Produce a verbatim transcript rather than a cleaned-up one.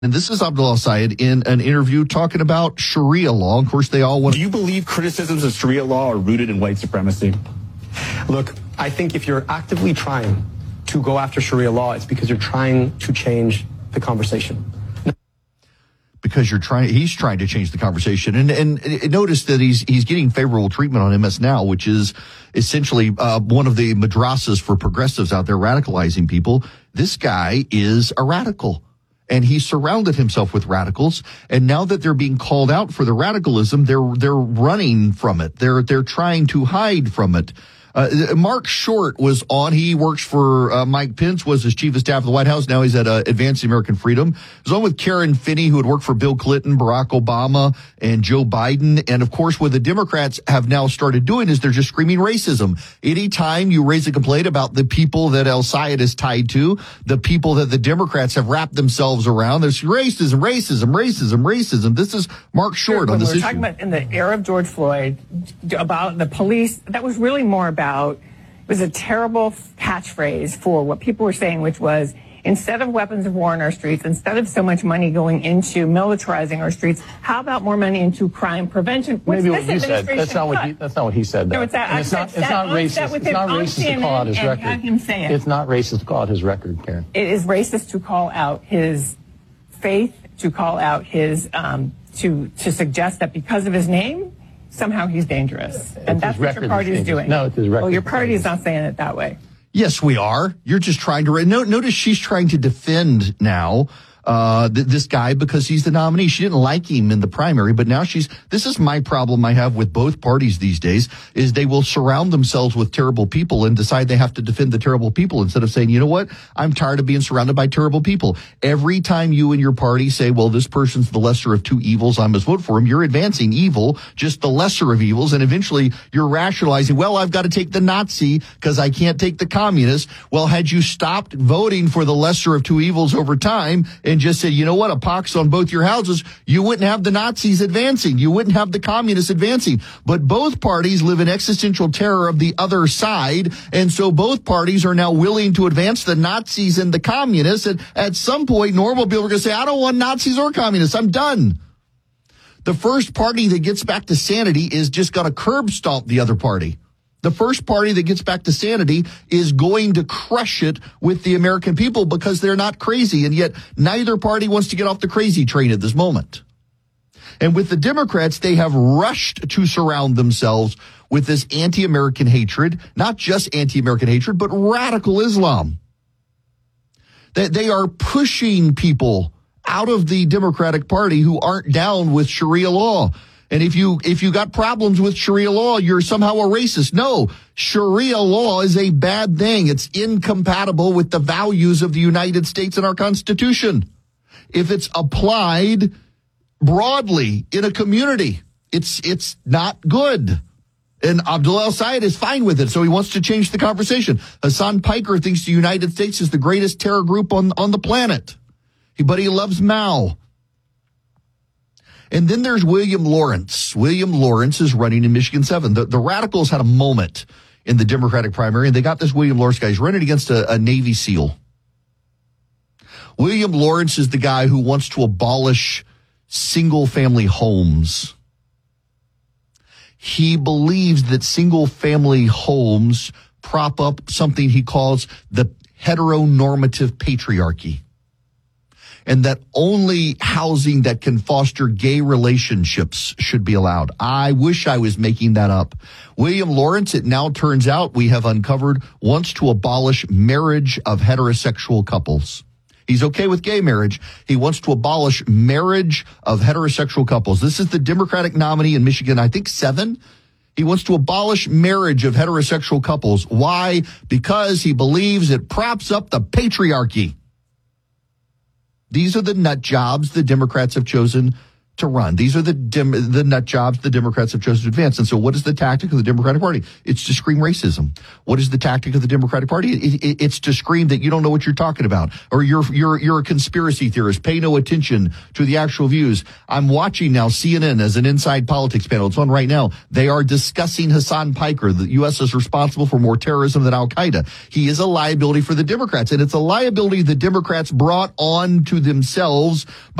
And this is Abdul El-Sayed in an interview talking about Sharia law. Of course, they all want. Do you believe criticisms of Sharia law are rooted in white supremacy? Look, I think if you're actively trying to go after Sharia law, it's because you're trying to change the conversation. Because you're trying, he's trying to change the conversation. And, and notice that he's, he's getting favorable treatment on M S Now, which is essentially, uh, one of the madrasas for progressives out there radicalizing people. This guy is a radical. And he surrounded himself with radicals. And now that they're being called out for the radicalism, they're, they're running from it. They're, they're trying to hide from it. Uh, Mark Short was on. He works for uh, Mike Pence, was his chief of staff of the White House. Now he's at uh, Advancing American Freedom. He was on with Karen Finney, who had worked for Bill Clinton, Barack Obama, and Joe Biden. And, of course, what the Democrats have now started doing is they're just screaming racism. Anytime you raise a complaint about the people that El-Sayed is tied to, the people that the Democrats have wrapped themselves around, there's racism, racism, racism, racism. This is Mark Short when on this we're issue. Talking about in the era of George Floyd, about the police, that was really more about About, it was a terrible catchphrase for what people were saying, which was, instead of weapons of war in our streets, instead of so much money going into militarizing our streets, how about more money into crime prevention? Maybe what you said. That's not what he, that's not what he said. Though. No, it's, that, it's not. It's not racist. It's not racist to call out his record. Him say it. It's not racist to call out his record, Karen. It is racist to call out his faith, to call out his, um, to to suggest that because of his name, somehow he's dangerous. And it's that's what your party is doing. No, it's his record. Well, your party is not saying it that way. Yes, we are. You're just trying to, no, notice she's trying to defend now, uh, th- this guy because he's the nominee. She didn't like him in the primary, but now she's, this is my problem I have with both parties these days, is they will surround themselves with terrible people and decide they have to defend the terrible people instead of saying, you know what? I'm tired of being surrounded by terrible people. Every time you and your party say, well, this person's the lesser of two evils, I must vote for him, you're advancing evil, just the lesser of evils, and eventually you're rationalizing, well, I've got to take the Nazi because I can't take the communist. Well, had you stopped voting for the lesser of two evils over time and just said, you know what, a pox on both your houses, you wouldn't have the Nazis advancing. You wouldn't have the communists advancing. But both parties live in existential terror of the other side. And so both parties are now willing to advance the Nazis and the communists. And at some point, normal people are going to say, I don't want Nazis or communists. I'm done. The first party that gets back to sanity is just going to curb stomp the other party. The first party that gets back to sanity is going to crush it with the American people because they're not crazy. And yet neither party wants to get off the crazy train at this moment. And with the Democrats, they have rushed to surround themselves with this anti-American hatred, not just anti-American hatred, but radical Islam. That they are pushing people out of the Democratic Party who aren't down with Sharia law. And if you, if you got problems with Sharia law, you're somehow a racist. No, Sharia law is a bad thing. It's incompatible with the values of the United States and our Constitution. If it's applied broadly in a community, it's, it's not good. And Abdul El-Sayed is fine with it, so he wants to change the conversation. Hassan Piker thinks the United States is the greatest terror group on, on the planet. But he loves Mao. And then there's William Lawrence. William Lawrence is running in Michigan seven. The, the radicals had a moment in the Democratic primary, and they got this William Lawrence guy. He's running against a, a Navy SEAL. William Lawrence is the guy who wants to abolish single-family homes. He believes that single-family homes prop up something he calls the heteronormative patriarchy, and that only housing that can foster gay relationships should be allowed. I wish I was making that up. William Lawrence, it now turns out we have uncovered, wants to abolish marriage of heterosexual couples. He's okay with gay marriage. He wants to abolish marriage of heterosexual couples. This is the Democratic nominee in Michigan, I think seven. He wants to abolish marriage of heterosexual couples. Why? Because he believes it props up the patriarchy. These are the nut jobs the Democrats have chosen to run. These are the dim, the nut jobs the Democrats have chosen to advance. And so what is the tactic of the Democratic Party? It's to scream racism. What is the tactic of the Democratic Party? It, it, it's to scream that you don't know what you're talking about, or you're, you're, you're a conspiracy theorist. Pay no attention to the actual views. I'm watching now C N N as an inside politics panel. It's on right now. They are discussing Hassan Piker. The U S is responsible for more terrorism than Al-Qaeda. He is a liability for the Democrats, and it's a liability the Democrats brought on to themselves